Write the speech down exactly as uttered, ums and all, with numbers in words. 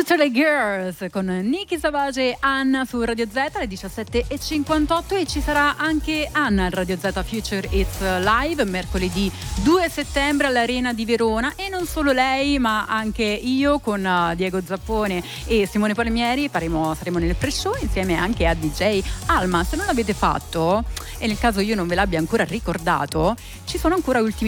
Totally Girls con Nicki Savage e Anna su Radio Z alle diciassette e cinquantotto, e ci sarà anche Anna al Radio Z Future It's Live mercoledì due settembre all'Arena di Verona, e non solo lei ma anche io con Diego Zappone e Simone Palmieri faremo, saremo nel pre-show insieme anche a D J Alma. Se non l'avete fatto e nel caso io non ve l'abbia ancora ricordato, ci sono ancora ultimi